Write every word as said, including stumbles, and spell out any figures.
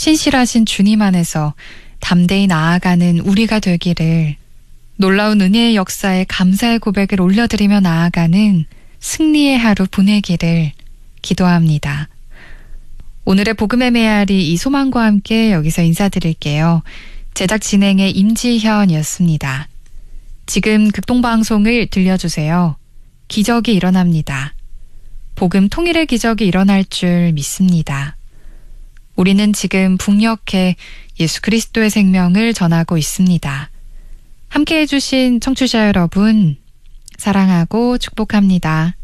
신실하신 주님 안에서 담대히 나아가는 우리가 되기를, 놀라운 은혜의 역사에 감사의 고백을 올려드리며 나아가는 승리의 하루 보내기를 기도합니다. 오늘의 복음의 메아리 이 소망과 함께 여기서 인사드릴게요. 제작 진행의 임지현이었습니다. 지금 극동방송을 들려주세요. 기적이 일어납니다. 복음 통일의 기적이 일어날 줄 믿습니다. 우리는 지금 북녘에 예수 그리스도의 생명을 전하고 있습니다. 함께해 주신 청취자 여러분, 사랑하고 축복합니다.